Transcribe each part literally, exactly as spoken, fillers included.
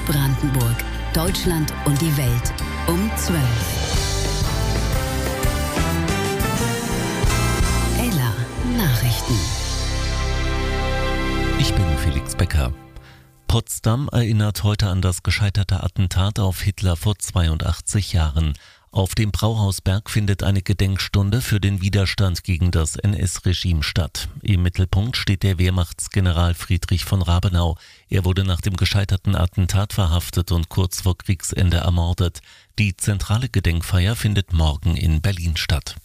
Brandenburg, Deutschland und die Welt um zwölf. Ella Nachrichten. Ich bin Felix Becker. Potsdam erinnert heute an das gescheiterte Attentat auf Hitler vor zweiundachtzig Jahren. Auf dem Brauhausberg findet eine Gedenkstunde für den Widerstand gegen das N S-Regime statt. Im Mittelpunkt steht der Wehrmachtsgeneral Friedrich von Rabenau. Er wurde nach dem gescheiterten Attentat verhaftet und kurz vor Kriegsende ermordet. Die zentrale Gedenkfeier findet morgen in Berlin statt.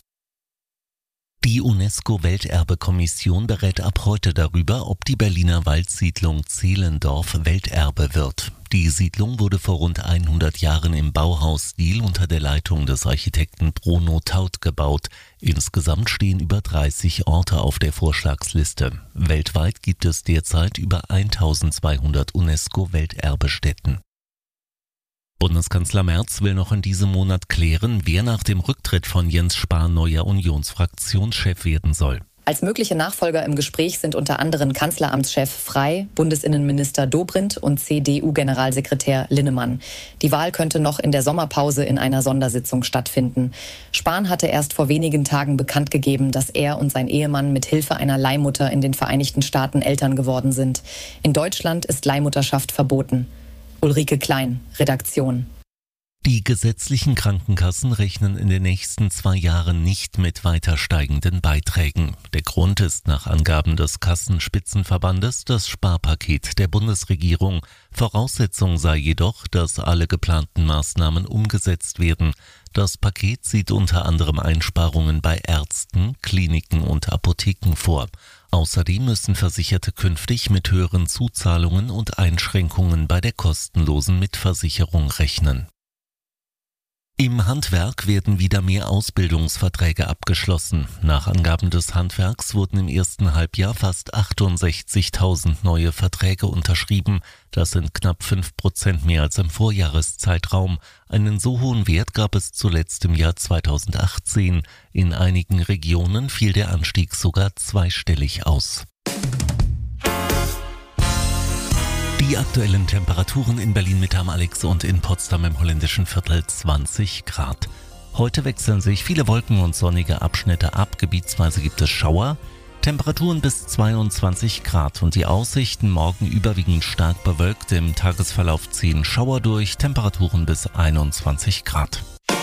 Die UNESCO-Welterbekommission berät ab heute darüber, ob die Berliner Waldsiedlung Zehlendorf Welterbe wird. Die Siedlung wurde vor rund hundert Jahren im Bauhausstil unter der Leitung des Architekten Bruno Taut gebaut. Insgesamt stehen über dreißig Orte auf der Vorschlagsliste. Weltweit gibt es derzeit über eintausendzweihundert UNESCO-Welterbestätten. Bundeskanzler Merz will noch in diesem Monat klären, wer nach dem Rücktritt von Jens Spahn neuer Unionsfraktionschef werden soll. Als mögliche Nachfolger im Gespräch sind unter anderem Kanzleramtschef Frey, Bundesinnenminister Dobrindt und C D U-Generalsekretär Linnemann. Die Wahl könnte noch in der Sommerpause in einer Sondersitzung stattfinden. Spahn hatte erst vor wenigen Tagen bekannt gegeben, dass er und sein Ehemann mit Hilfe einer Leihmutter in den Vereinigten Staaten Eltern geworden sind. In Deutschland ist Leihmutterschaft verboten. Ulrike Klein, Redaktion. Die gesetzlichen Krankenkassen rechnen in den nächsten zwei Jahren nicht mit weiter steigenden Beiträgen. Der Grund ist nach Angaben des Kassenspitzenverbandes das Sparpaket der Bundesregierung. Voraussetzung sei jedoch, dass alle geplanten Maßnahmen umgesetzt werden. Das Paket sieht unter anderem Einsparungen bei Ärzten, Kliniken und Apotheken vor. Außerdem müssen Versicherte künftig mit höheren Zuzahlungen und Einschränkungen bei der kostenlosen Mitversicherung rechnen. Im Handwerk werden wieder mehr Ausbildungsverträge abgeschlossen. Nach Angaben des Handwerks wurden im ersten Halbjahr fast achtundsechzigtausend neue Verträge unterschrieben. Das sind knapp fünf Prozent mehr als im Vorjahreszeitraum. Einen so hohen Wert gab es zuletzt im Jahr zweitausendachtzehn. In einigen Regionen fiel der Anstieg sogar zweistellig aus. Die aktuellen Temperaturen in Berlin-Mitte am Alex und in Potsdam im holländischen Viertel zwanzig Grad. Heute wechseln sich viele Wolken und sonnige Abschnitte ab, gebietsweise gibt es Schauer. Temperaturen bis zweiundzwanzig Grad und die Aussichten morgen überwiegend stark bewölkt, im Tagesverlauf ziehen Schauer durch, Temperaturen bis einundzwanzig Grad.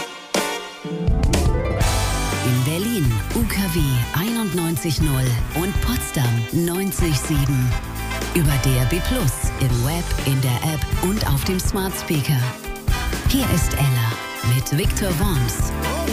In Berlin U K W einundneunzig Komma null und Potsdam neunzig Komma sieben. Über D A B plus, im Web, in der App und auf dem Smart Speaker. Hier ist Ella mit Victor Worms.